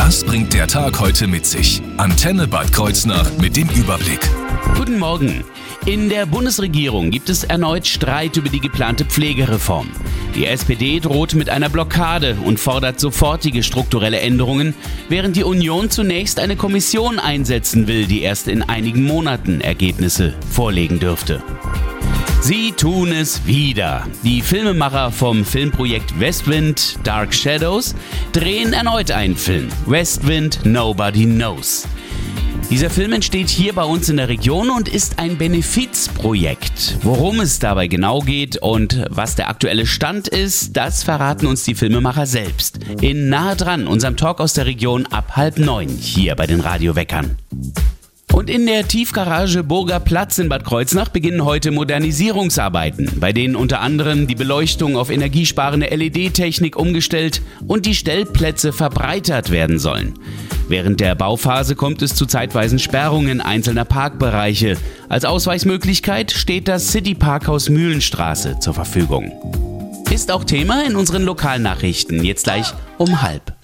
Was bringt der Tag heute mit sich? Antenne Bad Kreuznach mit dem Überblick. Guten Morgen. In der Bundesregierung gibt es erneut Streit über die geplante Pflegereform. Die SPD droht mit einer Blockade und fordert sofortige strukturelle Änderungen, während die Union zunächst eine Kommission einsetzen will, die erst in einigen Monaten Ergebnisse vorlegen dürfte. Sie tun es wieder. Die Filmemacher vom Filmprojekt Westwind Dark Shadows drehen erneut einen Film. Westwind Nobody Knows. Dieser Film entsteht hier bei uns in der Region und ist ein Benefizprojekt. Worum es dabei genau geht und was der aktuelle Stand ist, das verraten uns die Filmemacher selbst. In Nahe dran, unserem Talk aus der Region ab 8:30 hier bei den Radioweckern. Und in der Tiefgarage Burger Platz in Bad Kreuznach beginnen heute Modernisierungsarbeiten, bei denen unter anderem die Beleuchtung auf energiesparende LED-Technik umgestellt und die Stellplätze verbreitert werden sollen. Während der Bauphase kommt es zu zeitweisen Sperrungen einzelner Parkbereiche. Als Ausweichmöglichkeit steht das City-Parkhaus Mühlenstraße zur Verfügung. Ist auch Thema in unseren Lokalnachrichten, jetzt gleich um 12:30.